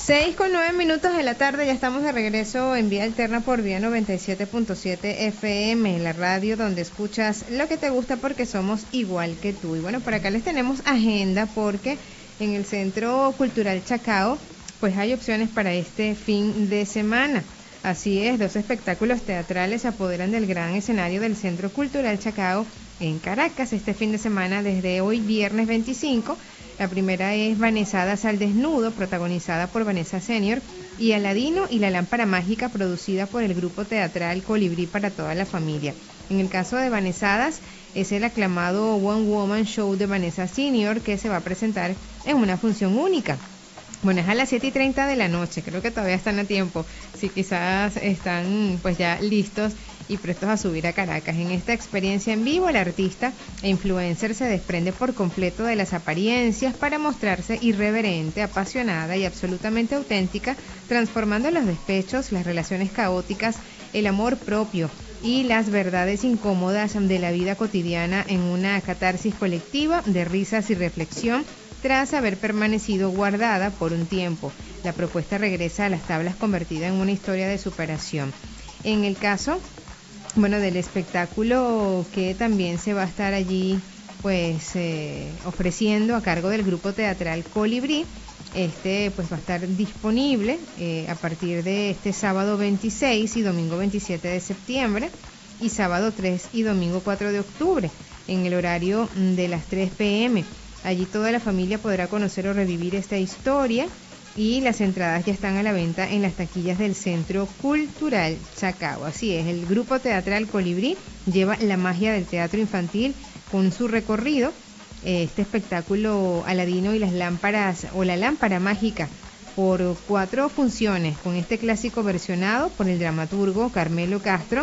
6:09 de la tarde, ya estamos de regreso en Vía Alterna por Vía 97.7 FM, la radio donde escuchas lo que te gusta porque somos igual que tú. Y bueno, por acá les tenemos agenda porque en el Centro Cultural Chacao, pues hay opciones para este fin de semana. Así es, 2 espectáculos teatrales se apoderan del gran escenario del Centro Cultural Chacao en Caracas este fin de semana desde hoy viernes 25. La primera es Vanesadas al Desnudo, protagonizada por Vanessa Senior, y Aladino y la Lámpara Mágica, producida por el grupo teatral Colibrí para toda la familia. En el caso de Vanesadas, es el aclamado One Woman Show de Vanessa Senior que se va a presentar en una función única. Bueno, es a las 7:30 de la noche, creo que todavía están a tiempo, si quizás están pues ya listos y prestos a subir a Caracas. En esta experiencia en vivo, el artista e influencer se desprende por completo de las apariencias para mostrarse irreverente, apasionada y absolutamente auténtica, transformando los despechos, las relaciones caóticas, el amor propio y las verdades incómodas de la vida cotidiana en una catarsis colectiva de risas y reflexión tras haber permanecido guardada por un tiempo. La propuesta regresa a las tablas convertida en una historia de superación. En el caso, bueno, del espectáculo que también se va a estar allí pues ofreciendo a cargo del grupo teatral Colibrí, pues va a estar disponible a partir de este sábado 26 y domingo 27 de septiembre y sábado 3 y domingo 4 de octubre en el horario de las 3 p.m. Allí toda la familia podrá conocer o revivir esta historia y las entradas ya están a la venta en las taquillas del Centro Cultural Chacao. Así es, el grupo teatral Colibrí lleva la magia del teatro infantil con su recorrido. Este espectáculo Aladino y las lámparas o la lámpara mágica por 4 funciones con este clásico versionado por el dramaturgo Carmelo Castro